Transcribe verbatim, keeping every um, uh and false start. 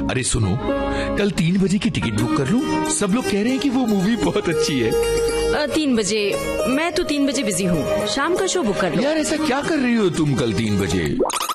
अरे सुनो, कल तीन बजे की टिकट बुक कर लूं? सब लोग कह रहे हैं कि वो मूवी बहुत अच्छी है। आ, तीन बजे? मैं तो तीन बजे बिजी हूँ, शाम का शो बुक कर लो। यार ऐसा क्या कर रही हो तुम कल तीन बजे?